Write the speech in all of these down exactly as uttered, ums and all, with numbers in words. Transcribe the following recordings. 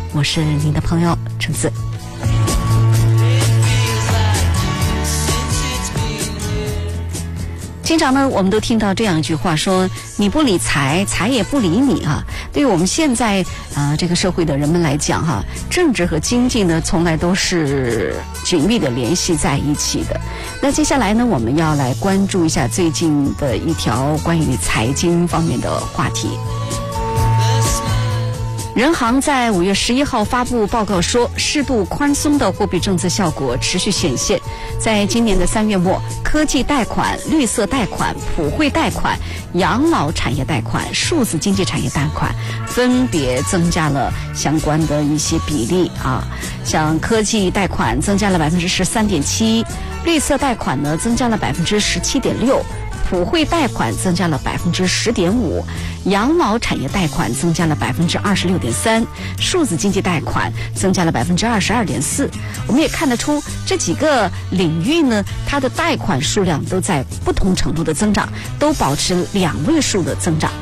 我是您的朋友橙子。经常呢，我们都听到这样一句话说，你不理财，财也不理你啊。对于我们现在啊、呃、这个社会的人们来讲哈，政治和经济呢，从来都是紧密的联系在一起的。那接下来呢，我们要来关注一下最近的一条关于财经方面的话题。人行在五月十一号发布报告说，适度宽松的货币政策效果持续显现。在今年的三月末，科技贷款、绿色贷款、普惠贷款、养老产业贷款、数字经济产业贷款分别增加了相关的一些比例啊，像科技贷款增加了百分之十三点七，绿色贷款呢增加了百分之十七点六。普惠贷款增加了百分之十点五，养老产业贷款增加了百分之二十六点三，数字经济贷款增加了百分之二十二点四。我们也看得出这几个领域呢，它的贷款数量都在不同程度的增长，都保持两位数的增长。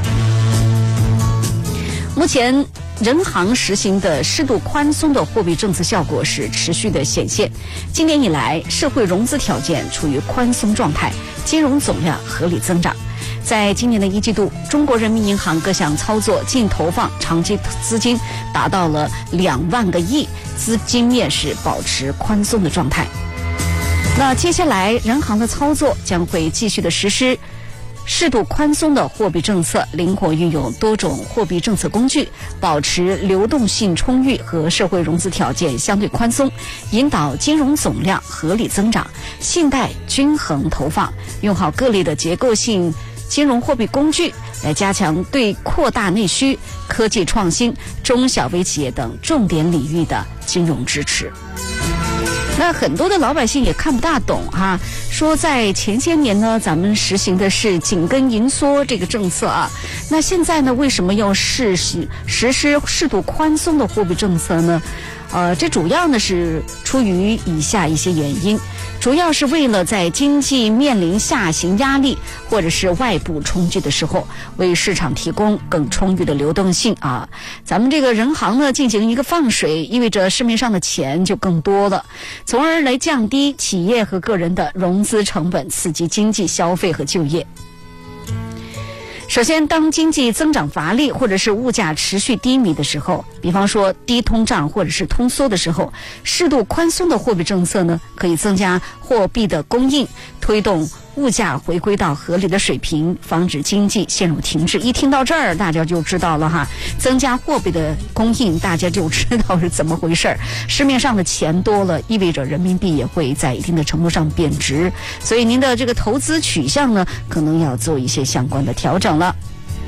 目前人行实行的适度宽松的货币政策效果是持续的显现。今年以来，社会融资条件处于宽松状态，金融总量合理增长。在今年的一季度，中国人民银行各项操作净投放长期资金达到了两万个亿，资金面是保持宽松的状态。那接下来，人行的操作将会继续的实施适度宽松的货币政策，灵活运用多种货币政策工具，保持流动性充裕和社会融资条件相对宽松，引导金融总量合理增长，信贷均衡投放，用好各类的结构性金融货币工具，来加强对扩大内需、科技创新、中小微企业等重点领域的金融支持。那很多的老百姓也看不大懂哈、啊，说在前些年呢，咱们实行的是紧跟营缩这个政策啊，那现在呢，为什么要实施实施适度宽松的货币政策呢？呃，这主要呢是出于以下一些原因，主要是为了在经济面临下行压力或者是外部冲击的时候，为市场提供更充裕的流动性啊。咱们这个人行呢进行一个放水，意味着市面上的钱就更多了，从而来降低企业和个人的融资成本，刺激经济消费和就业。首先，当经济增长乏力或者是物价持续低迷的时候，比方说低通胀或者是通缩的时候，适度宽松的货币政策呢，可以增加货币的供应，推动物价回归到合理的水平，防止经济陷入停滞。一听到这儿，大家就知道了哈，增加货币的供应，大家就知道是怎么回事儿。市面上的钱多了，意味着人民币也会在一定的程度上贬值，所以您的这个投资取向呢，可能要做一些相关的调整了。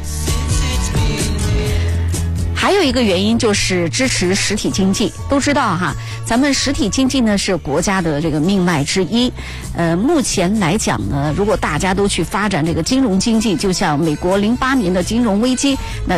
还有一个原因就是支持实体经济，都知道哈，咱们实体经济呢是国家的这个命脉之一。呃，目前来讲呢，如果大家都去发展这个金融经济，就像美国零八年的金融危机，那